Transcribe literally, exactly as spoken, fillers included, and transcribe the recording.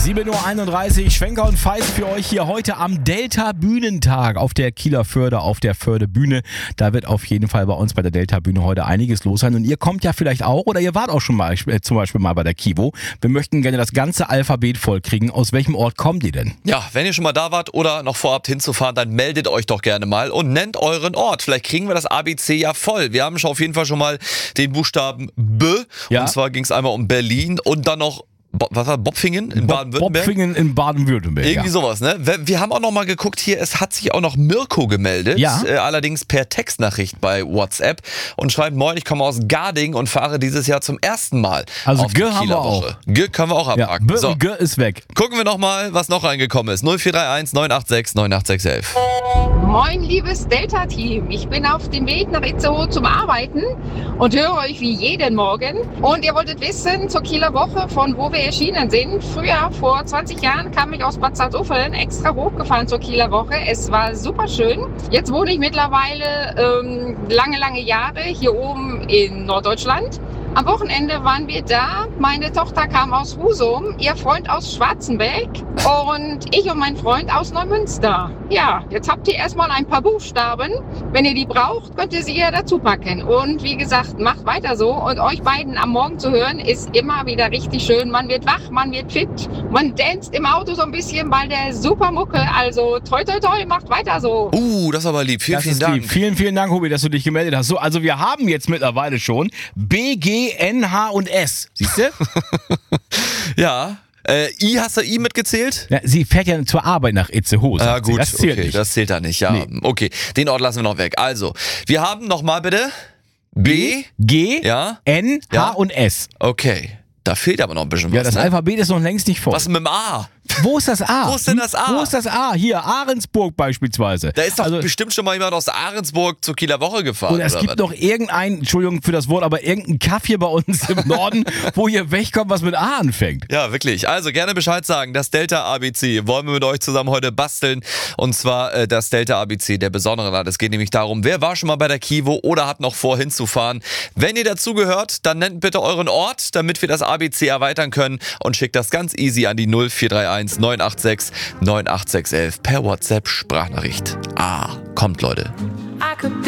sieben Uhr einunddreißig, Schwenker und Feist für euch hier heute am Delta Bühnentag auf der Kieler Förde, auf der Förde Bühne. Da wird auf jeden Fall bei uns bei der Delta Bühne heute einiges los sein. Und ihr kommt ja vielleicht auch oder ihr wart auch schon mal äh, zum Beispiel mal bei der Kivo. Wir möchten gerne das ganze Alphabet vollkriegen. Aus welchem Ort kommt ihr denn? Ja, wenn ihr schon mal da wart oder noch vorhabt hinzufahren, dann meldet euch doch gerne mal und nennt euren Ort. Vielleicht kriegen wir das A B C ja voll. Wir haben schon auf jeden Fall schon mal den Buchstaben B. Ja. Und zwar ging es einmal um Berlin und dann noch Bo- was war Bopfingen in Bo- Baden-Württemberg? Bopfingen in Baden-Württemberg. Irgendwie ja. sowas, ne? Wir, wir haben auch noch mal geguckt hier, es hat sich auch noch Mirko gemeldet, Ja. äh, allerdings per Textnachricht bei WhatsApp und schreibt: Moin, ich komme aus Garding und fahre dieses Jahr zum ersten Mal Also auf die G haben wir Kieler auch. Woche. G können wir auch Ja, abhaken. B so, und G ist weg. gucken wir noch mal, was noch reingekommen ist. null vier drei eins neun acht sechs neun acht sechs eins eins. Moin, liebes Delta-Team. Ich bin auf dem Weg nach Itzehoe zum Arbeiten und höre euch wie jeden Morgen. Und ihr wolltet wissen zur Kieler Woche, von wo wir erschienen sind. Früher, vor zwanzig Jahren, kam ich aus Bad Salzuflen extra hochgefahren zur Kieler Woche. Es war super schön. Jetzt wohne ich mittlerweile ähm, lange, lange Jahre hier oben in Norddeutschland. Am Wochenende waren wir da. Meine Tochter kam aus Husum, ihr Freund aus Schwarzenberg und ich und mein Freund aus Neumünster. Ja, jetzt habt ihr erstmal ein paar Buchstaben. Wenn ihr die braucht, könnt ihr sie ja dazu packen. Und wie gesagt, macht weiter so. Und euch beiden am Morgen zu hören, ist immer wieder richtig schön. Man wird wach, man wird fit. Man danst im Auto so ein bisschen bei der Supermucke. Also toi, toi, toi, macht weiter so. Uh, das ist aber lieb. Vielen, Das vielen ist Dank. lieb. Vielen, vielen Dank, Hubi, dass du dich gemeldet hast. So, also wir haben jetzt mittlerweile schon B, G, N, H und S. Siehst du? Ja. Äh, I, hast du I mitgezählt? Ja, sie fährt ja zur Arbeit nach Itzehoe. Ah, sagt sie. gut, Das zählt okay, nicht. das zählt da nicht, ja. Nee. Okay, den Ort lassen wir noch weg. Also, wir haben nochmal bitte B, G, ja, N, H Ja. und S. okay. Da fehlt aber noch ein bisschen Ja, was, das ne? Alphabet ist noch längst nicht voll. Was mit dem A? Wo ist das A? Wo ist denn das A? Wo ist das A? Hier, Ahrensburg beispielsweise. Da ist doch Also, bestimmt schon mal jemand aus Ahrensburg zur Kieler Woche gefahren. oder es oder gibt was? noch irgendein, Entschuldigung für das Wort, aber irgendein Kaff hier bei uns im Norden, wo ihr wegkommt, was mit A anfängt. Ja, wirklich. Also gerne Bescheid sagen. Das Delta A B C wollen wir mit euch zusammen heute basteln. Und zwar äh, das Delta A B C der besonderen Art. Es geht nämlich darum, wer war schon mal bei der Kivo oder hat noch vor hinzufahren. Wenn ihr dazugehört, dann nennt bitte euren Ort, damit wir das A B C erweitern können und schickt das ganz easy an die null vier drei eins neun acht sechs neun acht sechs eins eins per WhatsApp Sprachnachricht. Ah, kommt Leute. I could be